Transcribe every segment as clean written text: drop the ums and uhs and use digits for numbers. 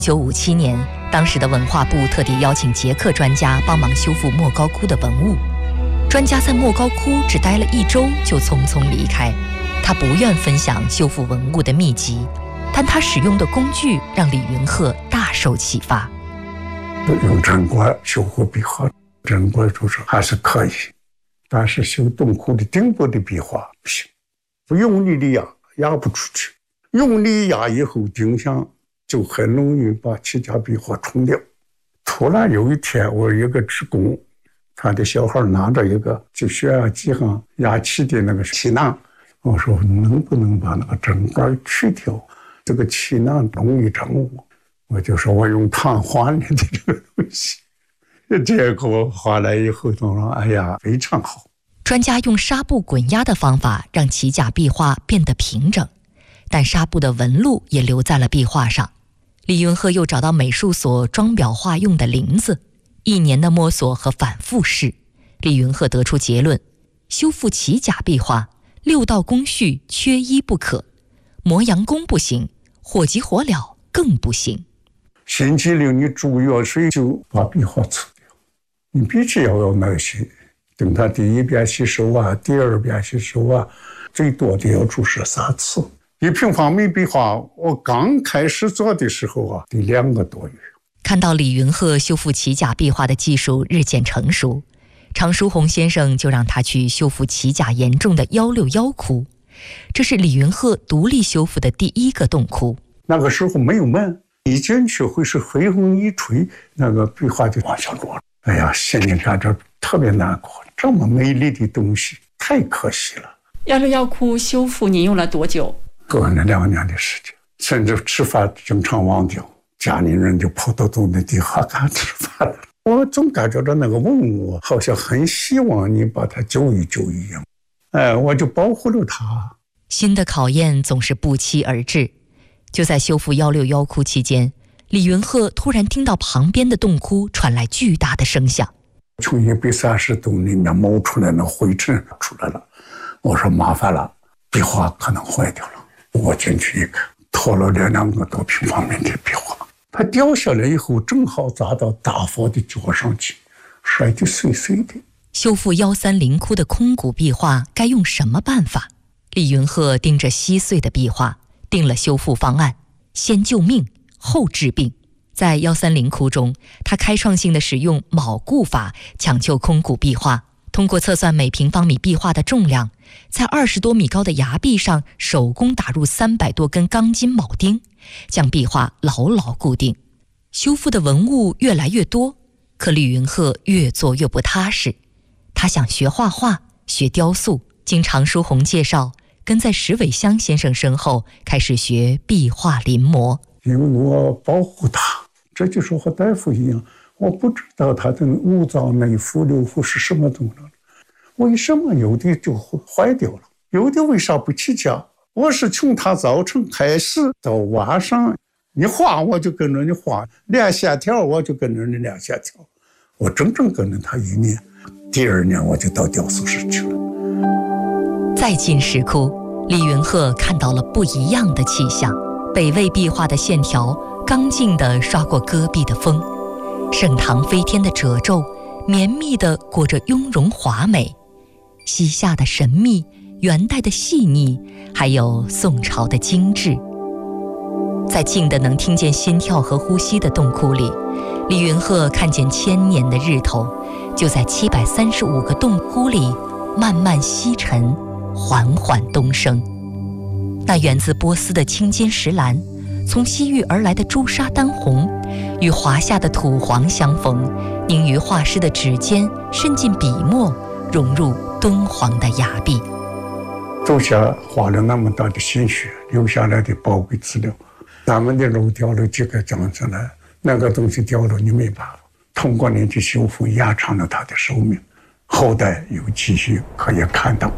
1957年，当时的文化部特地邀请捷克专家帮忙修复莫高窟的文物。专家在莫高窟只待了1周就匆匆离开。他不愿分享修复文物的秘籍，但他使用的工具让李云鹤大受启发。 用针管修复壁画，针管就是还是可以，但是修洞窟的顶部的壁画不行，不用力的压不出去，用力压以后定向就很容易把起家壁画冲掉。突然有一天，我一个职工，他的小孩拿着一个就血压计上压气的那个气囊，我说能不能把那个针管去掉？这个气囊容易整我就说我用糖换你的这个东西。结果换来以后，他说哎呀，非常好。 专家用纱布滚压的方法让起甲壁画变得平整，但纱布的纹路也留在了壁画上。李云鹤又找到美术所装裱画用的林子，1年的摸索和反复试，李云鹤得出结论：修复起甲壁画6道工序缺一不可，磨洋工不行，火急火燎更不行。 星期6你煮药水就把壁画除掉，你必须要有耐心，等它第1遍洗手第2遍洗手最多的要注射3次。1平方米壁画，我刚开始做的时候得2个多月。 看到李云鹤修复起甲壁画的技术日渐成熟，常书鸿先生就让他去修复起甲严重的161窟，这是李云鹤独立修复的第1个洞窟。 那个时候没有门，一进去会是飞风一吹，那个壁画就往下落。哎呀，心里感着特别难过，这么美丽的东西太可惜了。 161窟修复您用了多久？ 过了2年的时间，甚至吃饭经常忘掉，家里人就跑到那地下干吃饭了。我总感觉到那个文物好像很希望你把它救一救一样，我就保护了它。 新的考验总是不期而至。就在修复161窟期间，李云鹤突然听到旁边的洞窟传来巨大的声响， 从130洞里面冒出来那灰尘出来了。我说麻烦了，壁画可能坏掉了。我进去一看，拖了2个多平方米的壁画，它掉下来以后正好砸到大佛的脚上去，摔得碎碎的。 修复130窟的空谷壁画该用什么办法？李云鹤盯着稀碎的壁画，定了修复方案：先救命，后治病。在130窟中，他开创性地使用铆固法抢救空谷壁画，通过测算每平方米壁画的重量，在20多米高的崖壁上手工打入300多根钢筋铆钉，将壁画牢牢固定。修复的文物越来越多，可李云鹤越做越不踏实。他想学画画，学雕塑，经常书鸿介绍，跟在石伟香先生身后开始学壁画临摹。 因为我保护它，这就是和大夫一样，我不知道它的五脏内腑六腑是什么东西，为什么有的就坏掉了，有的为啥不起家？我是从它早晨开始到晚上，你画我就跟着你画，练线条我就跟着你练线条，我整整跟着他1年。第2年我就到雕塑室去了。 再进石窟，李云鹤看到了不一样的气象。北魏壁画的线条刚劲地刷过戈壁的风，盛唐飞天的褶皱绵密地裹着雍容华美，西夏的神秘，元代的细腻，还有宋朝的精致。在静得能听见心跳和呼吸的洞窟里，李云鹤看见1000年的日头就在735个洞窟里慢慢西沉，缓缓东升。那源自波斯的青金石蓝，从西域而来的朱砂丹红，与华夏的土黄相逢，凝于画师的指尖，渗进笔墨，融入敦煌的崖壁。 走下花了那么大的心血，留下来的宝贵资料，咱们的肉掉了几个长出来，那个东西掉了你没办法，通过你的修复延长了它的寿命，后代有继续可以看到。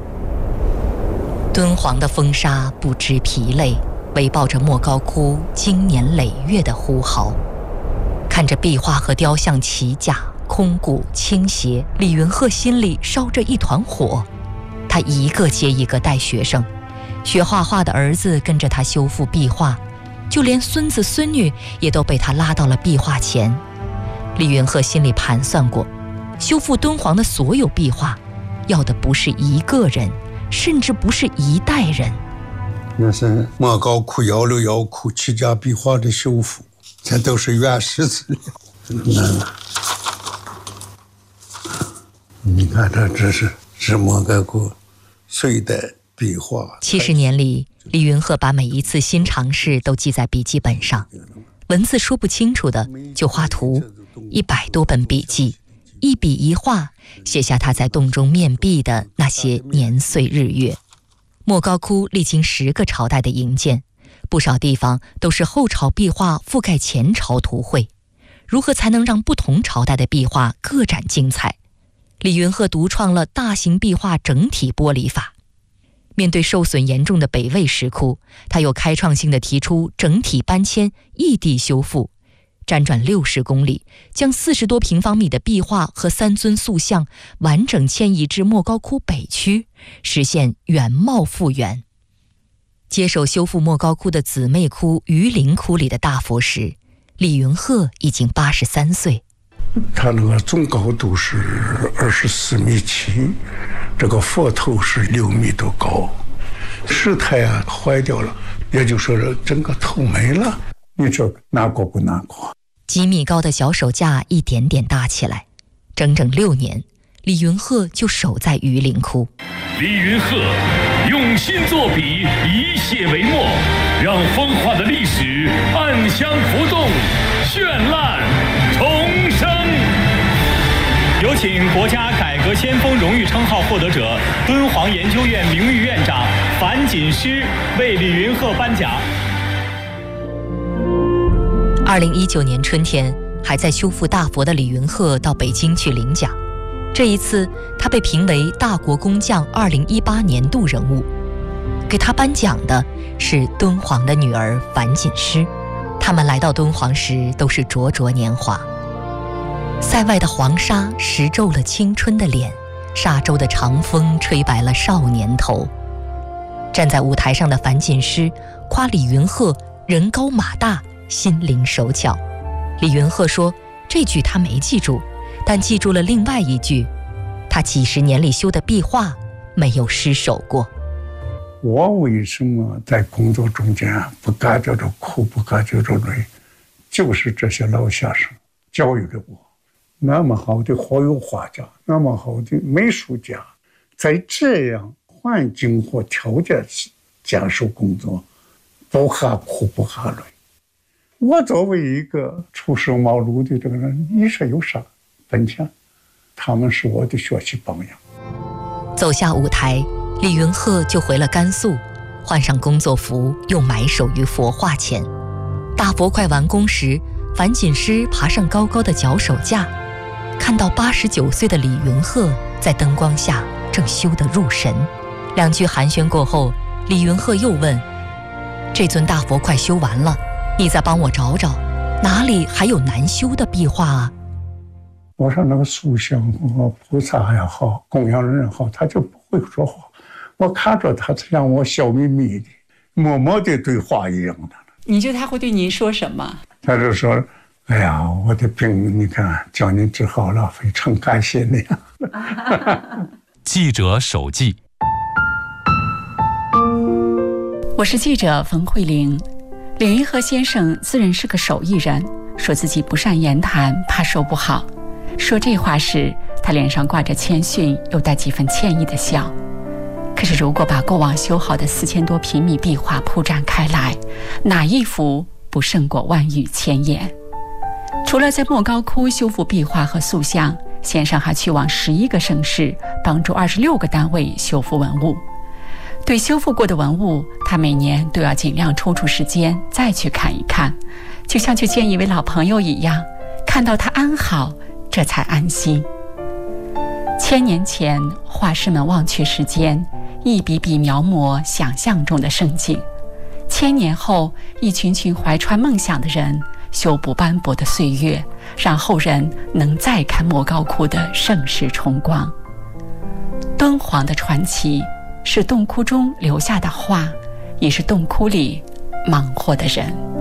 敦煌的风沙不知疲累，围抱着莫高窟经年累月的呼号。看着壁画和雕像起甲、空谷、倾斜，李云鹤心里烧着一团火。他一个接一个带学生，学画画的儿子跟着他修复壁画， 就连孙子孙女也都被他拉到了壁画前。李云鹤心里盘算过，修复敦煌的所有壁画，要的不是一个人，甚至不是一代人。 那是莫高窟、幺六幺窟7家壁画的修复，这都是原始资料。你看这是莫高窟隋代壁画。 70年里，李云鹤把每一次新尝试都记在笔记本上，文字说不清楚的就画图，100多本笔记，一笔一画写下他在洞中面壁的那些年岁日月。莫高窟历经10个朝代的营建，不少地方都是后朝壁画覆盖前朝图绘。如何才能让不同朝代的壁画各展精彩？李云鹤独创了大型壁画整体剥离法。面对受损严重的北魏石窟，他又开创性地提出整体搬迁、异地修复，辗转60公里，将40多平方米的壁画和3尊塑像完整迁移至莫高窟北区，实现原貌复原。接手修复莫高窟的姊妹窟榆林窟里的大佛时，李云鹤已经83岁。 它那个总高度是24.7米，这个佛头是6米多高，石台坏掉了，也就是说整个头没了。你说难过不难过？ 几米高的小手架一点点搭起来，整整6年，李云鹤就守在榆林窟。 李云鹤用心作笔，以写为墨，让风化的历史暗香浮动，绚烂重生。有请国家改革先锋荣誉称号获得者、敦煌研究院名誉院长樊锦诗为李云鹤颁奖。 2019年春天，还在修复大佛的李云鹤到北京去领奖。这一次，他被评为大国工匠2018年度人物。给他颁奖的是敦煌的女儿樊锦诗。他们来到敦煌时都是灼灼年华。塞外的黄沙蚀皱了青春的脸，沙洲的长风吹白了少年头。站在舞台上的樊锦诗夸李云鹤人高马大，心灵手巧。李云鹤说，这句他没记住，但记住了另外一句，他几10年里修的壁画没有失手过。 我为什么在工作中间不感觉着苦，不感觉着累，就是这些老先生教育给我。那么好的活油画家，那么好的美术家，在这样环境或条件接受工作，不怕苦不怕累。我作为一个初生茅庐的这个人，你说有啥本钱？他们是我的学习榜样。 走下舞台，李云鹤就回了甘肃，换上工作服，又埋首于佛画前。大佛快完工时，樊锦诗爬上高高的脚手架，看到89岁的李云鹤在灯光下正修得入神。2句寒暄过后，李云鹤又问，这尊大佛快修完了，你再帮我找找，哪里还有难修的壁画啊？ 我说那个塑像和菩萨也好，供养人也好，他就不会说话。我看着他像我笑眯眯的，默默的对话一样的。 你觉得他会对您说什么？ 他就说，哎呀，我的病你看叫您治好了，非常感谢你。 记者手记。 我是记者冯慧玲。李云鹤先生自认是个手艺人，说自己不善言谈，怕说不好。说这话时，他脸上挂着谦逊又带几分歉意的笑。可是如果把过往修好的4000多平米壁画铺展开来，哪一幅不胜过万语千言？除了在莫高窟修复壁画和塑像，先生还去往11个省市，帮助26个单位修复文物。对修复过的文物，他每年都要尽量抽出时间再去看一看，就像去见一位老朋友一样，看到他安好，这才安心。1000年前，画师们忘却时间，一笔笔描摹想象中的盛景；1000年后，一群群怀揣梦想的人修补斑驳的岁月，让后人能再看莫高窟的盛世重光。敦煌的传奇是洞窟中留下的画，也是洞窟里忙活的人。